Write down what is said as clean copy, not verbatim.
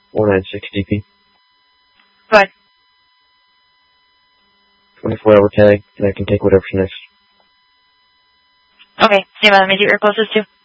4960 DP. Go ahead. 24-hour tag, and I can take whatever's next. Okay, stand by. Let me get your closest to.